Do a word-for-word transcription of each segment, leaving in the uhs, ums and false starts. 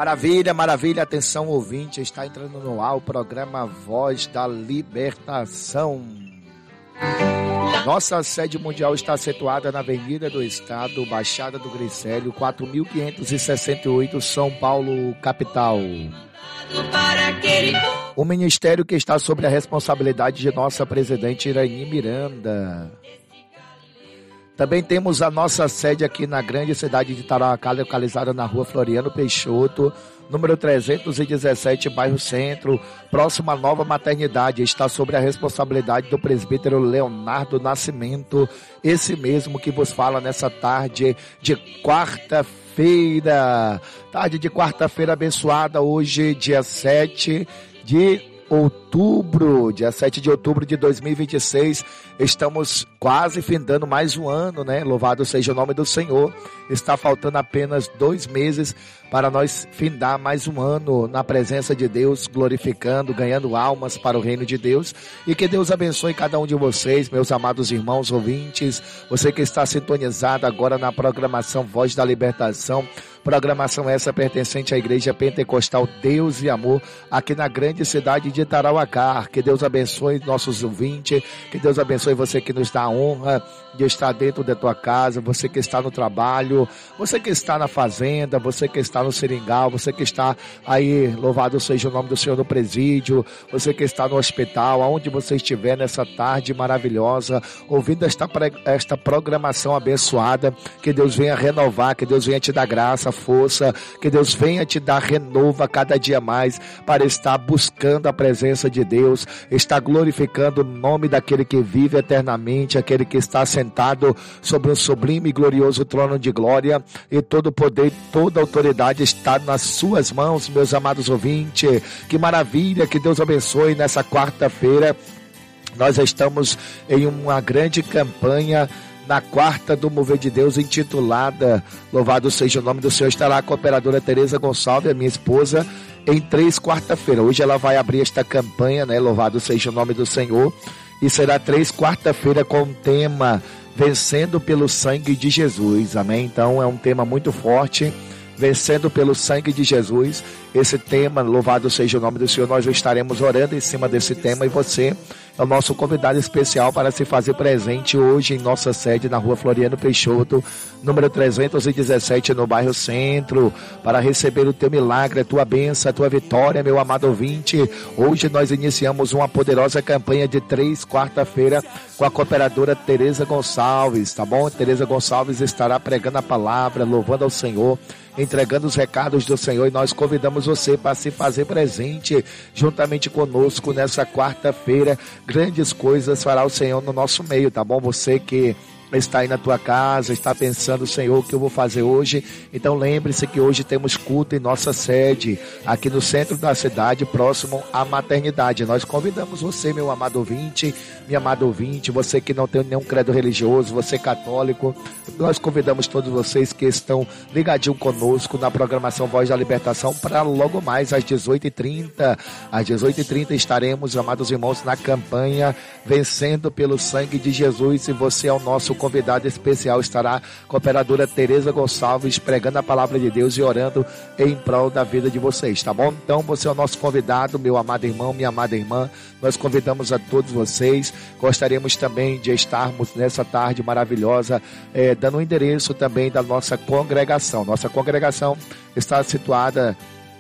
Maravilha, maravilha, atenção ouvinte, está entrando no ar o programa Voz da Libertação. Nossa sede mundial está situada na Avenida do Estado, Baixada do Grisélio, quatro mil quinhentos e sessenta e oito, São Paulo, capital. O ministério que está sob a responsabilidade de nossa presidente Iraine Miranda. Também temos a nossa sede aqui na grande cidade de Tarauacá, localizada na rua Floriano Peixoto, número trezentos e dezessete, bairro Centro, próximo à nova maternidade. Está sob a responsabilidade do presbítero Leonardo Nascimento, esse mesmo que vos fala nessa tarde de quarta-feira. Tarde de quarta-feira abençoada, hoje dia sete de outubro, dia sete de outubro de dois mil e vinte e seis, estamos quase findando mais um ano, né? Louvado seja o nome do Senhor. Está faltando apenas dois meses para nós findar mais um ano na presença de Deus, glorificando, ganhando almas para o reino de Deus. E que Deus abençoe cada um de vocês, meus amados irmãos ouvintes, você que está sintonizado agora na programação Voz da Libertação. Programação essa pertencente à Igreja Pentecostal Deus e Amor, aqui na grande cidade de Tarauacá. Que Deus abençoe nossos ouvintes, que Deus abençoe você que nos dá a honra de estar dentro da tua casa, você que está no trabalho, você que está na fazenda, você que está no seringal, você que está aí, louvado seja o nome do Senhor, no presídio, você que está no hospital, aonde você estiver nessa tarde maravilhosa, ouvindo esta, esta programação abençoada. Que Deus venha renovar, que Deus venha te dar graça, força, que Deus venha te dar renovo a cada dia mais, para estar buscando a presença de Deus, estar glorificando o nome daquele que vive eternamente, aquele que está sentado sobre um sublime e glorioso trono de glória, e todo o poder e toda a autoridade está nas suas mãos, meus amados ouvintes. Que maravilha, que Deus abençoe nessa quarta-feira. Nós estamos em uma grande campanha na quarta do Mover de Deus, intitulada, louvado seja o nome do Senhor. Estará a cooperadora Tereza Gonçalves, a minha esposa, em três quarta-feira. Hoje ela vai abrir esta campanha, né? Louvado seja o nome do Senhor. E será três quarta-feira com o tema Vencendo pelo Sangue de Jesus. Amém? Então é um tema muito forte. Vencendo pelo sangue de Jesus, esse tema, louvado seja o nome do Senhor. Nós estaremos orando em cima desse tema, e você é o nosso convidado especial para se fazer presente hoje em nossa sede na rua Floriano Peixoto, número trezentos e dezessete, no bairro Centro, para receber o teu milagre, a tua bênção, a tua vitória, meu amado ouvinte. Hoje nós iniciamos uma poderosa campanha de três quarta-feira com a cooperadora Tereza Gonçalves, tá bom? Tereza Gonçalves estará pregando a palavra, louvando ao Senhor, entregando os recados do Senhor, e nós convidamos você para se fazer presente juntamente conosco nessa quarta-feira. Grandes coisas fará o Senhor no nosso meio, tá bom? Você que está aí na tua casa, está pensando, Senhor, o que eu vou fazer hoje? Então lembre-se que hoje temos culto em nossa sede, aqui no centro da cidade, próximo à maternidade. Nós convidamos você, meu amado ouvinte, minha amada ouvinte, você que não tem nenhum credo religioso, você católico, nós convidamos todos vocês que estão ligadinhos conosco na programação Voz da Libertação, para logo mais às dezoito e trinta. Às dezoito e trinta estaremos, amados irmãos, na campanha Vencendo pelo Sangue de Jesus, e você é o nosso convidado especial. Estará a cooperadora Tereza Gonçalves pregando a palavra de Deus e orando em prol da vida de vocês, tá bom? Então você é o nosso convidado, meu amado irmão, minha amada irmã. Nós convidamos a todos vocês. Gostaríamos também de estarmos nessa tarde maravilhosa, eh, dando o um endereço também da nossa congregação. Nossa congregação está situada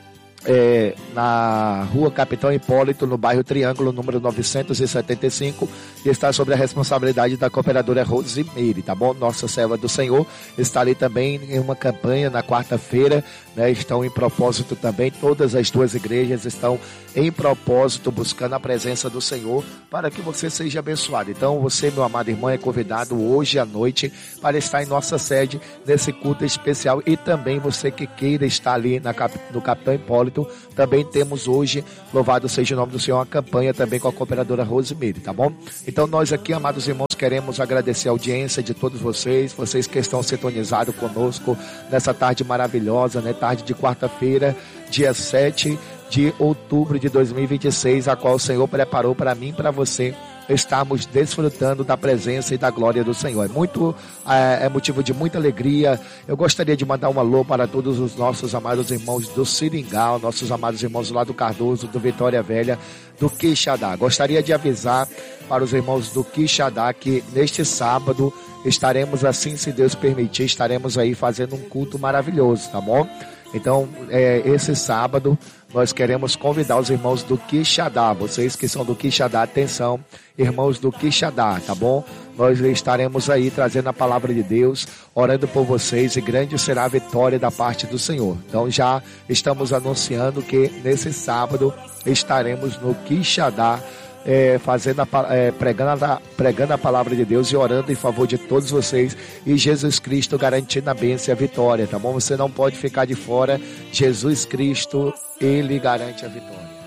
É, na rua Capitão Hipólito, no bairro Triângulo, número novecentos e setenta e cinco, e está sob a responsabilidade da cooperadora Rosemary, tá bom? Nossa serva do Senhor está ali também em uma campanha na quarta-feira, né? Estão em propósito também, todas as duas igrejas estão em propósito, buscando a presença do Senhor, para que você seja abençoado. Então você, meu amado irmão, é convidado hoje à noite para estar em nossa sede, nesse culto especial. E também você que queira estar ali na, no Capitão Hipólito, também temos hoje, louvado seja o nome do Senhor, uma campanha também com a cooperadora Rosemary, tá bom? Então nós aqui, amados irmãos, queremos agradecer a audiência de todos vocês, vocês que estão sintonizados conosco nessa tarde maravilhosa, né? Tarde de quarta-feira, dia sete de outubro de dois mil e vinte e seis, a qual o Senhor preparou para mim e para você estarmos desfrutando da presença e da glória do Senhor. É muito, é, é motivo de muita alegria. Eu gostaria de mandar um alô para todos os nossos amados irmãos do Seringal, nossos amados irmãos lá do Cardoso, do Vitória Velha, do Quixadá. Gostaria de avisar para os irmãos do Quixadá que neste sábado estaremos, assim, se Deus permitir, estaremos aí fazendo um culto maravilhoso, tá bom? Então, é, esse sábado, nós queremos convidar os irmãos do Quixadá. Vocês que são do Quixadá, atenção, irmãos do Quixadá, tá bom? Nós estaremos aí trazendo a palavra de Deus, orando por vocês, e grande será a vitória da parte do Senhor. Então, já estamos anunciando que nesse sábado estaremos no Quixadá, É, fazendo a, é, pregando, a, pregando a palavra de Deus e orando em favor de todos vocês, e Jesus Cristo garantindo a bênção e a vitória, tá bom? Você não pode ficar de fora. Jesus Cristo, Ele garante a vitória.